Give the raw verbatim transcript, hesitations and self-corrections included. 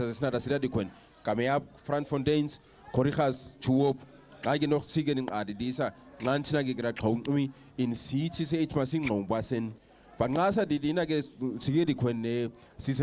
Snada Sidadikwen, Kameab, Front Fontaines, Korijas, Chuop, I get noch Sigen in Adidisa, Lanchna Gigra in Siege, H. Massing, Basin. But Nasa did in against Sigidi Quene,